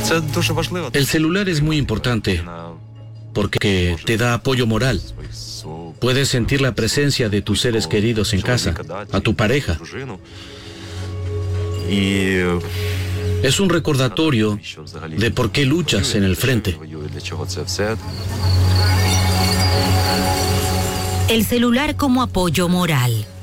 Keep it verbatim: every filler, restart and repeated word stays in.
El celular es muy importante porque te da apoyo moral. Puedes sentir la presencia de tus seres queridos en casa, a tu pareja. Es un recordatorio de por qué luchas en el frente. El celular como apoyo moral.